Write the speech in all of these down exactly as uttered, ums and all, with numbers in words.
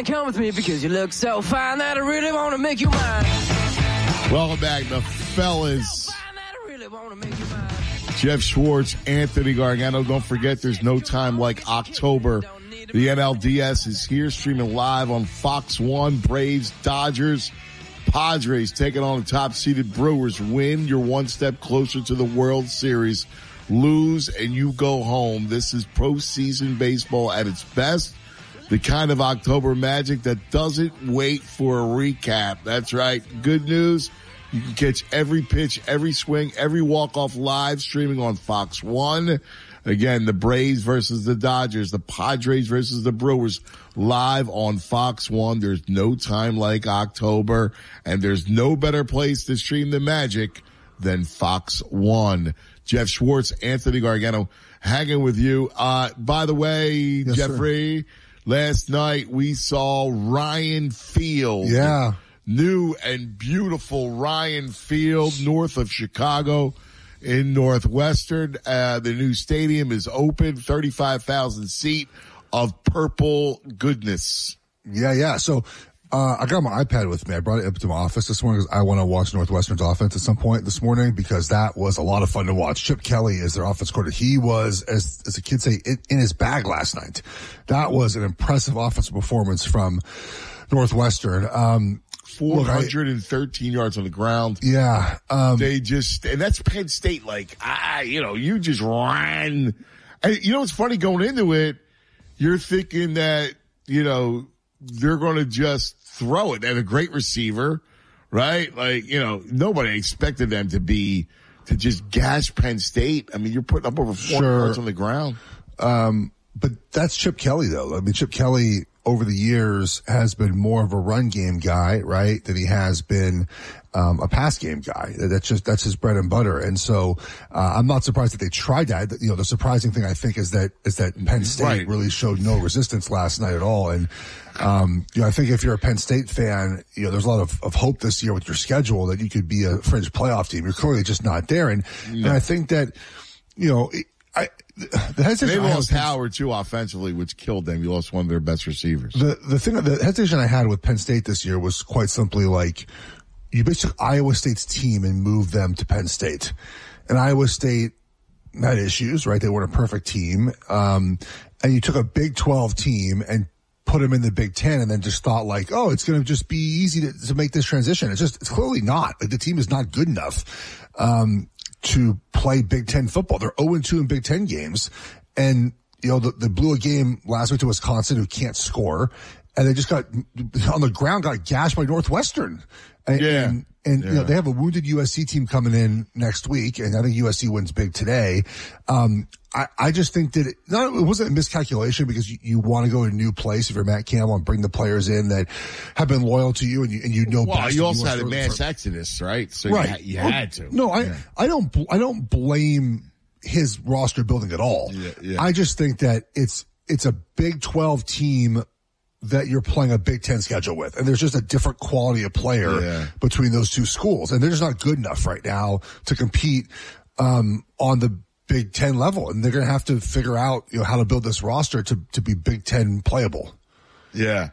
to come with me because you look so fine that I really want to make you mine. Welcome back, the fellas. So fine that I really want to make you mine. Jeff Schwartz, Anthony Gargano. Don't forget, there's no time like October. The N L D S is here, streaming live on Fox one. Braves, Dodgers, Padres taking on the top-seeded Brewers. Win, you're one step closer to the World Series. Lose, and you go home. This is postseason baseball at its best. The kind of October magic that doesn't wait for a recap. That's right. Good news. You can catch every pitch, every swing, every walk-off live streaming on Fox one. Again, the Braves versus the Dodgers, the Padres versus the Brewers, live on Fox one. There's no time like October, and there's no better place to stream the magic than Fox one. Jeff Schwartz, Anthony Gargano, hanging with you. Uh, by the way, yes, Jeffrey, sir. Last night we saw Ryan Field. Yeah. New and beautiful Ryan Field, north of Chicago in Northwestern. Uh, the new stadium is open, thirty-five thousand seat of purple goodness. Yeah, yeah. So, uh, I got my iPad with me. I brought it up to my office this morning because I want to watch Northwestern's offense at some point this morning because that was a lot of fun to watch. Chip Kelly is their offense coordinator. He was, as, as the kids say, in, in his bag last night. That was an impressive offensive performance from Northwestern. Um, four hundred thirteen Look, I, yards on the ground. Yeah. Um, they just, and that's Penn State. Like, ah, you know, you just ran. And you know, what's funny going into it, you're thinking that, you know, they're going to just throw it. They had a great receiver, right? Like, you know, nobody expected them to be, to just gash Penn State. I mean, you're putting up over four sure. yards on the ground. Um, but that's Chip Kelly though. I mean, Chip Kelly over the years has been more of a run game guy, right? Than he has been, um, a pass game guy. That's just, that's his bread and butter. And so, uh, I'm not surprised that they tried that. You know, the surprising thing I think is that, is that Penn State right. really showed no resistance last night at all. And, um, you know, I think if you're a Penn State fan, you know, there's a lot of, of hope this year with your schedule that you could be a fringe playoff team. You're clearly just not there. And, no. and I think that, you know, I, the hesitation they lost Howard too offensively, which killed them. You lost one of their best receivers. The the thing, the hesitation I had with Penn State this year was quite simply like you basically took Iowa State's team and moved them to Penn State, and Iowa State had issues, right? They weren't a perfect team, um, and you took a Big twelve team and put them in the Big Ten, and then just thought like, oh, it's going to just be easy to, to make this transition. It's just it's clearly not. Like the team is not good enough. Um, to play Big Ten football. They're oh and two in Big Ten games. And, you know, they blew a game last week to Wisconsin who can't score. And they just got, on the ground, got gashed by Northwestern. And, yeah. And, and yeah. you know, they have a wounded U S C team coming in next week. And I think U S C wins big today. Um, I, I just think that it, not, it wasn't a miscalculation because you, you want to go to a new place if you're Matt Campbell and bring the players in that have been loyal to you and you, and you know, well, you also you had a mass exodus, right? So right. you, you had to. No, I, yeah. I don't, I don't blame his roster building at all. Yeah, yeah. I just think that it's, it's a Big twelve team that you're playing a Big Ten schedule with. And there's just a different quality of player yeah. between those two schools. And they're just not good enough right now to compete, um, on the Big Ten level. And they're going to have to figure out, you know, how to build this roster to, to be Big Ten playable. Yeah.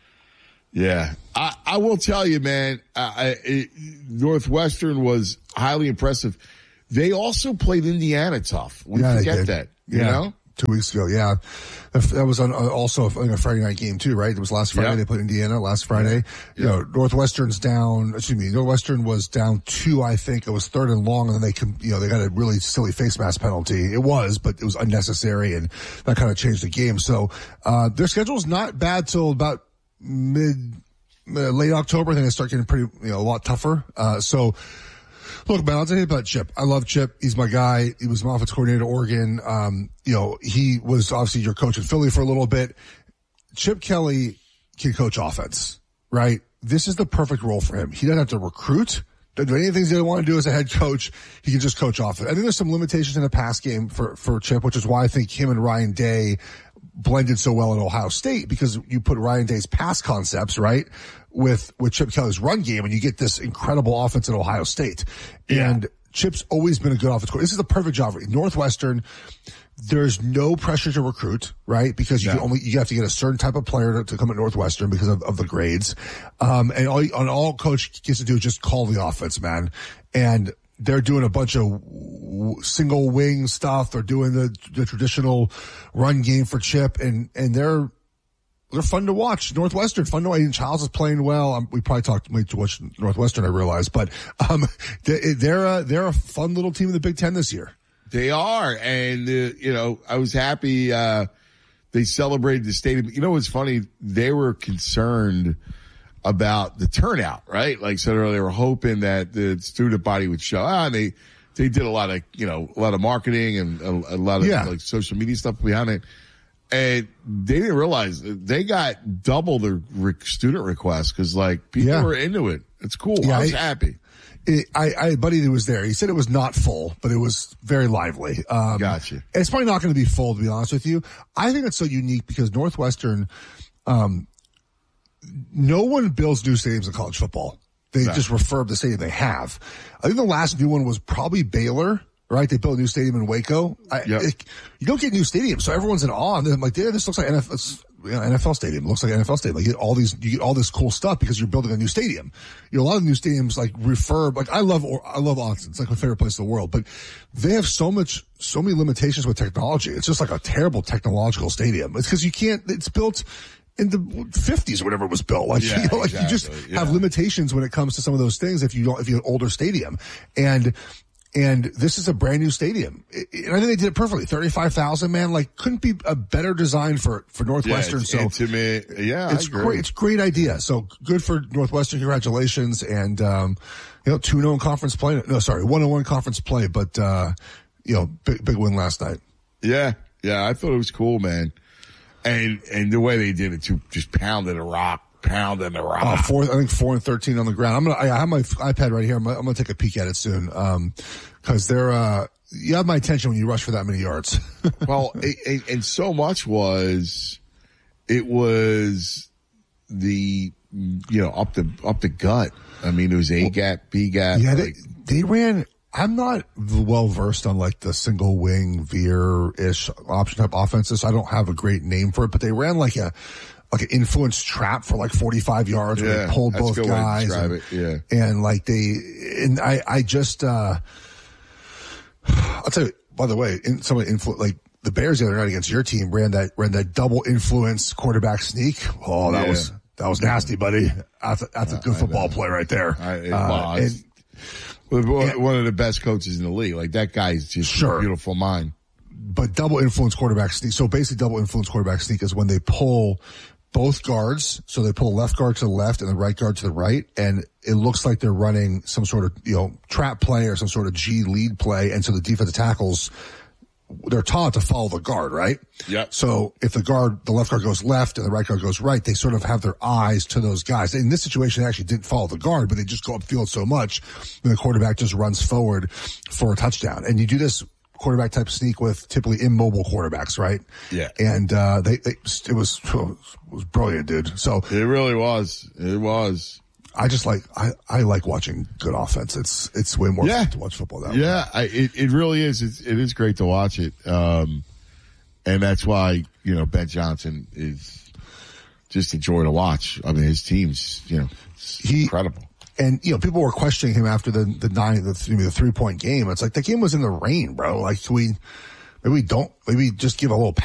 Yeah. I, I will tell you, man, I, it, Northwestern was highly impressive. They also played Indiana tough. We yeah, forget that, you yeah. know? Two weeks ago, yeah. That was on also a Friday night game too, right? It was last Friday. Yep. They played Indiana last Friday. Yep. You know, Northwestern's down, excuse me, Northwestern was down two, I think. It was third and long, and then they, you know, they got a really silly face mask penalty. It was, but it was unnecessary, and that kind of changed the game. So, uh, their schedule's not bad till about mid, uh, late October. I think they start getting pretty, you know, a lot tougher. Uh, so, Look, man, I'll tell you about Chip. I love Chip. He's my guy. He was my offense coordinator at Oregon. Um, you know, he was obviously your coach in Philly for a little bit. Chip Kelly can coach offense, right? This is the perfect role for him. He doesn't have to recruit. Doesn't do any of the things he doesn't want to do as a head coach. He can just coach offense. I think there's some limitations in the pass game for, for Chip, which is why I think him and Ryan Day blended so well at Ohio State, because you put Ryan Day's pass concepts, right, with, with Chip Kelly's run game, and you get this incredible offense at Ohio State. Yeah. And Chip's always been a good offense coordinator. This is the perfect job for him. Northwestern, There's no pressure to recruit, right? Because you No. can only, you have to get a certain type of player to, to come at Northwestern because of, of the grades. Um, and all, and all coach gets to do is just call the offense, man. And they're doing a bunch of w- single wing stuff. They're doing the, the traditional run game for Chip, and, and they're, they're fun to watch. Northwestern, fun to watch. Childs is playing well. Um, we probably talked way too much Northwestern, I realize, but, um, they, they're a, they're a fun little team in the Big Ten this year. They are, and, uh, you know, I was happy uh they celebrated the stadium. You know what's funny? They were concerned about the turnout, right? Like, so they were hoping that the student body would show. Ah, and they, they did a lot of, you know, a lot of marketing and a, a lot of, yeah. like, social media stuff behind it. And they didn't realize they got double the re- student requests because, like, people Yeah. were into it. It's cool. Yeah, I was I- happy. It, I, I, a buddy that was there, he said it was not full, but it was very lively. Um, Gotcha. It's probably not going to be full, to be honest with you. I think it's so unique because Northwestern, um, no one builds new stadiums in college football. They No. just refurb the stadium they have. I think the last new one was probably Baylor, right? They built a new stadium in Waco. I, Yep. it, you don't get new stadiums, so everyone's in awe. And they're like, yeah, this looks like N F L. You know, N F L stadium. It looks like an N F L stadium. Like you get all these, you get all this cool stuff because you're building a new stadium. You know, a lot of new stadiums like refurb. Like I love, or I love Austin. It's like my favorite place in the world. But they have so much, so many limitations with technology. It's just like a terrible technological stadium. It's because you can't. It's built in the fifties or whatever it was built. Like Yeah, you know, like exactly. you just Yeah. have limitations when it comes to some of those things. If you don't, if you have an older stadium, and. And this is a brand new stadium. And I think they did it perfectly. thirty-five thousand, man. Like, couldn't be a better design for, for Northwestern. Yeah, it's so intimate. Yeah, it's I agree. great. It's a great idea. So good for Northwestern. Congratulations. And, um, you know, two oh in conference play. No, sorry, one oh one conference play, but, uh, you know, big, big win last night. Yeah. Yeah. I thought it was cool, man. And, and the way they did it too, just pounding a rock, pounding the rock. Uh, four, I think four and thirteen on the ground. I'm gonna, I have my iPad right here. I'm gonna, I'm gonna take a peek at it soon. Um, cause they're, uh, you have my attention when you rush for that many yards. Well, it, it, and so much was, it was the, you know, up the, up the gut. I mean, it was A gap, B gap. Yeah, like, they, they ran, I'm not well versed on like the single wing veer-ish option type offenses. I don't have a great name for it, but they ran like a, like an influence trap for like forty-five yards where Yeah, they pulled that's a both good way to guys. describe And, it, yeah. and like they, and I, I just, uh, I'll tell you, by the way, in some of the influ, like the Bears the other night against your team ran that, ran that double influence quarterback sneak. Oh, that Yeah. was, that was nasty, buddy. That's a, that's a good football play right there. I, it Uh, was. and- One one of the best coaches in the league. Like that guy's just Sure. a beautiful mind. But double influence quarterback sneak. So basically double influence quarterback sneak is when they pull both guards. So they pull left guard to the left and the right guard to the right. And it looks like they're running some sort of, you know, trap play or some sort of G lead play. And so the defensive tackles, they're taught to follow the guard, right? Yep. So if the guard, the left guard goes left and the right guard goes right, they sort of have their eyes to those guys. In this situation, they actually didn't follow the guard, but they just go upfield so much, and the quarterback just runs forward for a touchdown. And you do this quarterback type sneak with typically immobile quarterbacks, right? Yeah. And, uh, they, they, it was, it was brilliant, dude. So It really was. It was. I just like, I, I like watching good offense. It's, it's way more Yeah. fun to watch football that way. Yeah, I, it it really is. It's, it is great to watch it, um, and that's why you know Ben Johnson is just a joy to watch. I mean, his team's you know He- incredible. And, you know, people were questioning him after the, the nine, the, the three point game. It's like the game was in the rain, bro. Like, we, maybe we don't, maybe just give a little